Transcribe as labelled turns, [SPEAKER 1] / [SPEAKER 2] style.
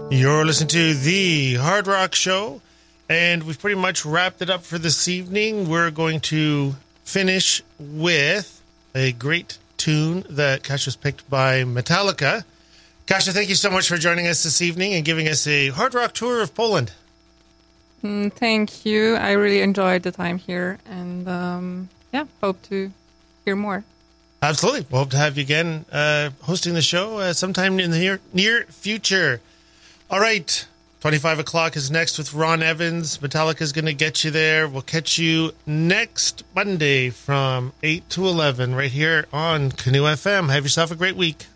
[SPEAKER 1] You're listening to the Hard Rock Show, and we've pretty much wrapped it up for this evening. We're going to finish with a great tune that Kasia picked by Metallica. Kasia, thank you so much for joining us this evening and giving us a hard rock tour of Poland.
[SPEAKER 2] Thank you. I really enjoyed the time here, and hope to hear more.
[SPEAKER 1] Absolutely. We'll hope to have you again hosting the show sometime in the near future. All right. 25 o'clock is next with Ron Evans. Metallica's going to get you there. We'll catch you next Monday from 8 to 11 right here on Canoe FM. Have yourself a great week.